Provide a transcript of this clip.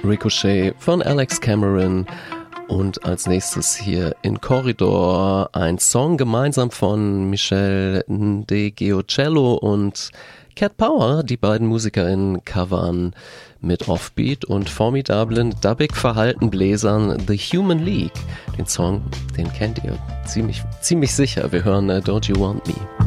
Ricochet von Alex Cameron und als nächstes hier in Corridor ein Song gemeinsam von Michel De Giocello und Cat Power. Die beiden MusikerInnen covern mit Offbeat und formidablen dubbig verhalten Bläsern The Human League. Den Song, den kennt ihr ziemlich sicher. Wir hören Don't You Want Me.